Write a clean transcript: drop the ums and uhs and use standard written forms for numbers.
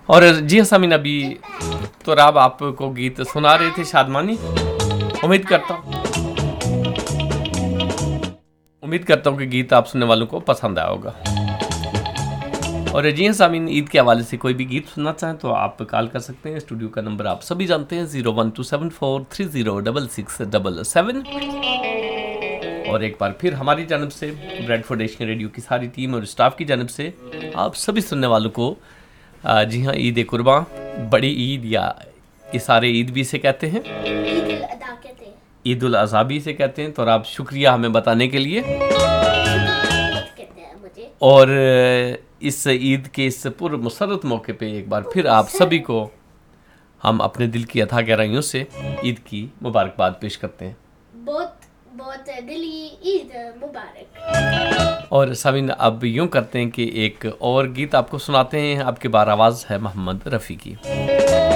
اور جی سامعین، ابھی تو راب آپ کو گیت سنا رہے تھے شادمانی. امید کرتا ہوں کہ گیت آپ سننے والوں کو پسند آیا ہوگا. اور جی سامعین، عید کے حوالے سے کوئی بھی گیت سننا چاہیں تو آپ کال کر سکتے ہیں. اسٹوڈیو کا نمبر آپ سبھی جانتے ہیں 01274306677. اور ایک بار پھر ہماری جانب سے، بریڈ فورڈ ایشین ریڈیو کی ساری ٹیم اور اسٹاف کی جانب سے آپ سبھی سننے والوں کو جی ہاں عید قرباں، بڑی عید یا اسارے عید بھی اسے کہتے ہیں، عید الاضحیٰ بھی اسے کہتے ہیں. تو آپ شکریہ ہمیں بتانے کے لیے. اور اس عید کے اس پر مسرت موقع پہ ایک بار پھر آپ سبھی کو ہم اپنے دل کی اتھا گہرائیوں سے عید کی مبارکباد پیش کرتے ہیں. بہت دلی عید مبارک. اور سامعین، اب یوں کرتے ہیں کہ ایک اور گیت آپ کو سناتے ہیں. آپ کے بار آواز ہے محمد رفیع کی.